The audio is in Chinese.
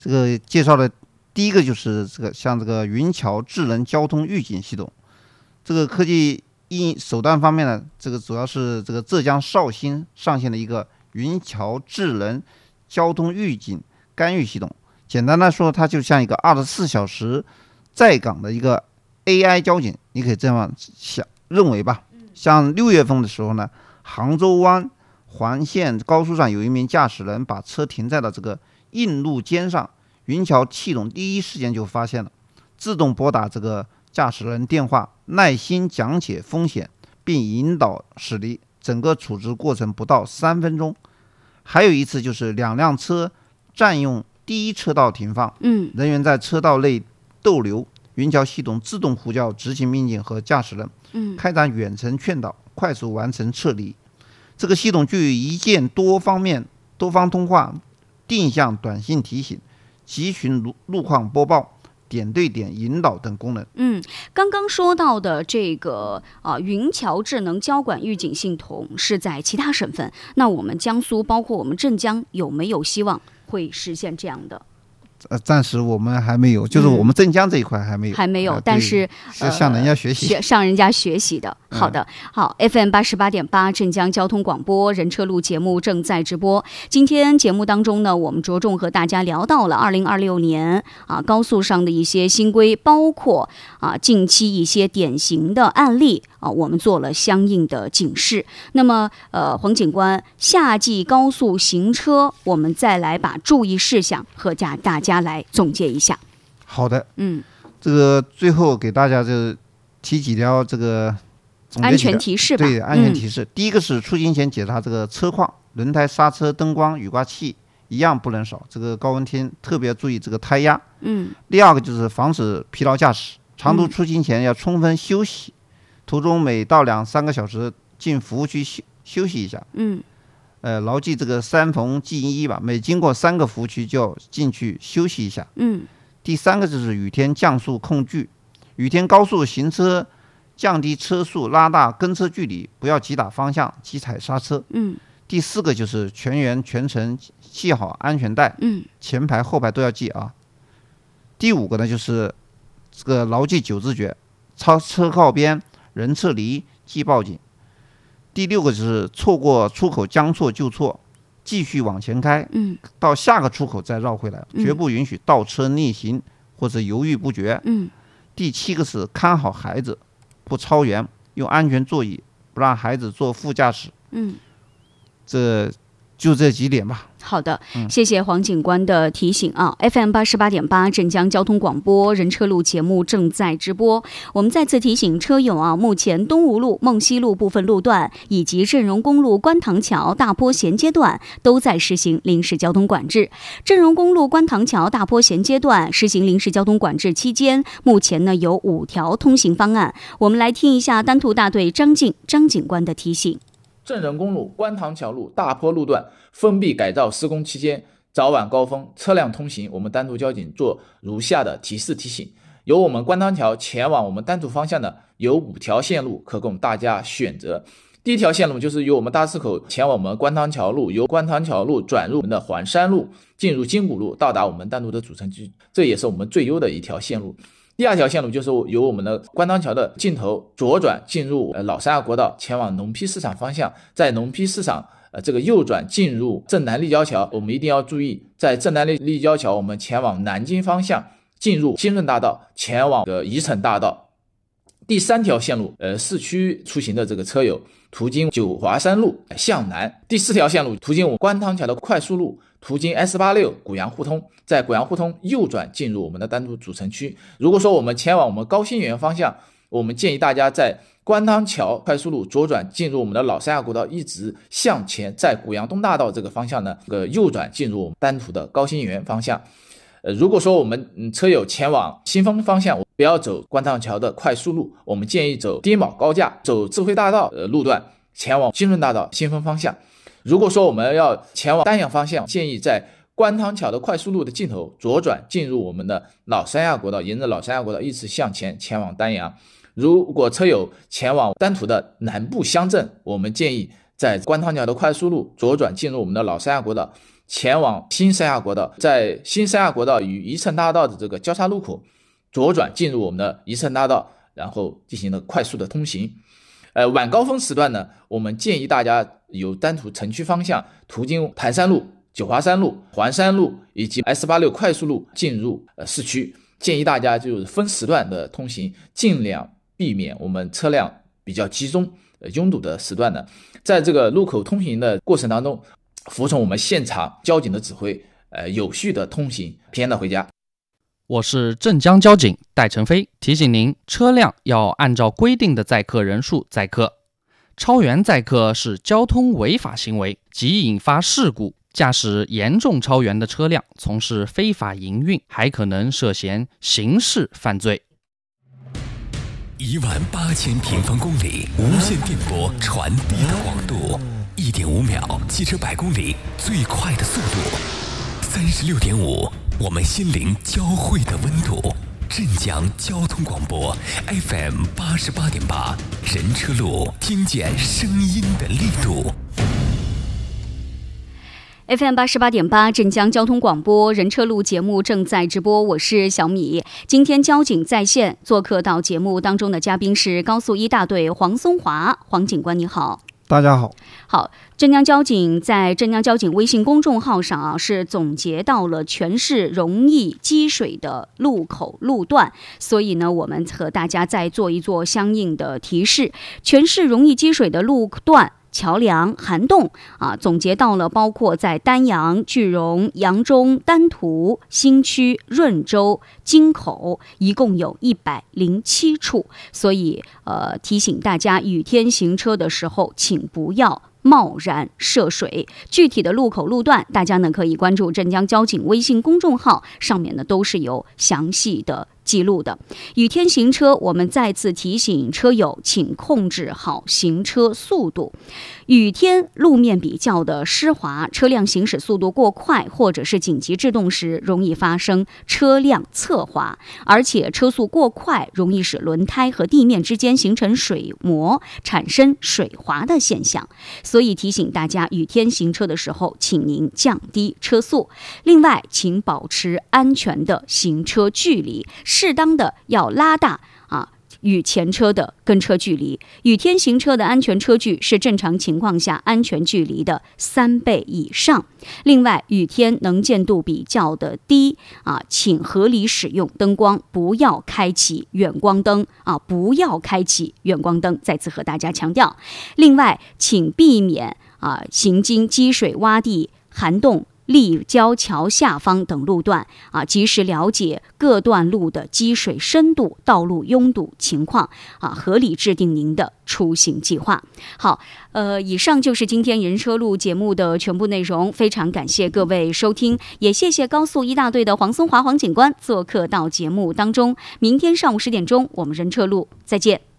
这个介绍的第一个就是像这个云桥智能交通预警系统。这个科技手段方面呢，这个主要是这个浙江绍兴上线的一个云桥智能交通预警干预系统。简单来说，它就像一个24小时在岗的一个 AI 交警，你可以这样认为吧。像6月份的时候呢，杭州湾环线高速上有一名驾驶人把车停在了这个硬路肩上，云桥系统第一时间就发现了，自动拨打这个驾驶人电话，耐心讲解风险，并引导驶离，整个处置过程不到3分钟。还有一次就是2辆车占用第一车道停放，人员在车道内逗留，云桥系统自动呼叫执行民警和驾驶人，开展远程劝导，快速完成撤离。这个系统具有一键多方通话、定向短信提醒、集群路况播报、点对点引导等功能。 刚刚说到的这个云桥智能交管预警系统是在其他省份，那我们江苏包括我们镇江有没有希望会实现这样的？ 暂时我们还没有，就是我们镇江这一块还没有， 但是向人家学习， 向人家学习的。好的，好 ，FM 88.8镇江交通广播人车路节目正在直播。今天节目当中呢，我们着重和大家聊到了2026年高速上的一些新规，包括近期一些典型的案例我们做了相应的警示。那么黄警官，夏季高速行车，我们再来把注意事项和大家来总结一下。 好的，这个最后给大家就提几条这个安全提示吧。 对，安全提示。第一个是出行前检查这个车况，轮胎、刹车、灯光、雨刮器一样不能少。这个高温天特别注意这个胎压。第二个就是防止疲劳驾驶，长途出行前要充分休息，途中每到2-3个小时进服务区休息一下。牢记这个3逢记1吧，每经过3个服务区就要进去休息一下。第三个就是雨天降速控距，雨天高速行车降低车速，拉大跟车距离，不要急打方向、急踩刹车。第四个就是全员全程系好安全带，前排后排都要系啊。第五个呢就是这个牢记9字诀：超车靠边，人撤离，记报警。第六个就是错过出口将错就错，继续往前开，到下个出口再绕回来，绝不允许倒车逆行或者犹豫不决。第7个是看好孩子，不超员，用安全座椅，不让孩子坐副驾驶。就这几点吧。 好的，谢谢黄警官的提醒FM 88.8镇江交通广播人车路节目正在直播。我们再次提醒车友目前东吴路、梦溪路部分路段以及镇荣公路观塘桥大坡衔接段都在实行临时交通管制。镇荣公路观塘桥大坡衔接段实行临时交通管制期间，目前呢有5条通行方案。我们来听一下丹徒大队张警官的提醒。 镇仁公路观塘桥路大坡路段封闭改造施工期间，早晚高峰车辆通行，我们丹徒交警做如下的提示提醒。由我们观塘桥前往我们丹徒方向的有5条线路可供大家选择。第一条线路就是由我们大石口前往我们观塘桥路，由观塘桥路转入我们的环山路，进入金谷路，到达我们丹徒的主城区，这也是我们最优的一条线路。第二条线路就是由我们的观塘桥的尽头左转进入老三亚国道，前往农批市场方向，在农批市场这个右转进入正南立交桥。我们一定要注意，在正南立交桥我们前往南京方向，进入新润大道，前往宜城大道。第三条线路市区出行的这个车友途经九华山路向南。第四条线路途经我们观塘桥的快速路，途经 S86 古阳互通，在古阳互通右转进入我们的丹徒主城区。如果说我们前往我们高新园方向，我们建议大家在观塘桥快速路左转进入我们的老三亚国道，一直向前，在古阳东大道这个方向呢右转进入我们丹徒的高新园方向。如果说我们车友前往新丰方向，不要走观塘桥的快速路，我们建议走丁卯高架，走智慧大道路段，前往新润大道新丰方向。如果说我们要前往丹阳方向，建议在观塘桥的快速路的尽头左转进入我们的老三亚国道，沿着老三亚国道一直向前前往丹阳。如果车友前往丹徒的南部乡镇，我们建议在观塘桥的快速路左转进入我们的老三亚国道， 前往新三亚国道，在新三亚国道与宜城大道的这个交叉路口左转进入我们的宜城大道，然后进行了快速的通行。晚高峰时段呢，我们建议大家有单途城区方向途经盘山路、九华山路、环山路以及 S86 快速路进入市区，建议大家就是分时段的通行，尽量避免我们车辆比较集中拥堵的时段呢，在这个路口通行的过程当中，服从我们现场交警的指挥，有序的通行，平安的回家。 我是镇江交警戴成飞，提醒您，车辆要按照规定的载客人数载客，超员载客是交通违法行为，即引发事故。驾驶严重超员的车辆从事非法营运，还可能涉嫌刑事犯罪。 18000平方公里无线电波传递的广度，1.5秒汽车100公里最快的速度，36.5我们心灵交汇的温度。镇江交通广播 FM 88.8，人车路，听见声音的力度。 FM 88.8镇江交通广播人车路节目正在直播，我是小米。今天交警在线做客到节目当中的嘉宾是高速1大队黄松华，黄警官你好。 大家好。 好，镇江交警在镇江交警微信公众号上是总结到了全市容易积水的路口路段，所以呢，我们和大家再做一做相应的提示。全市容易积水的路段、桥梁、涵洞总结到了包括在丹阳、句容、扬中、丹徒、新区、润州、京口，一共有107处。所以提醒大家，雨天行车的时候，请不要贸然涉水。具体的路口路段，大家呢可以关注镇江交警微信公众号，上面呢都是有详细的记录的。雨天行车，我们再次提醒车友，请控制好行车速度。雨天路面比较的湿滑，车辆行驶速度过快或者是紧急制动时，容易发生车辆侧滑，而且车速过快容易使轮胎和地面之间形成水膜，产生水滑的现象。所以提醒大家，雨天行车的时候，请您降低车速。另外，请保持安全的行车距离，适当的要拉大与前车的跟车距离。雨天行车的安全车距是正常情况下安全距离的3倍以上。另外，雨天能见度比较的低请合理使用灯光，不要开启远光灯不要开启远光灯。再次和大家强调。另外，请避免行经积水洼地、涵洞、立交桥下方等路段及时了解各段路的积水深度、道路拥堵情况合理制定您的出行计划。好，以上就是今天人车路节目的全部内容，非常感谢各位收听，也谢谢高速1大队的黄松华黄警官做客到节目当中。明天上午10点钟，我们人车路再见。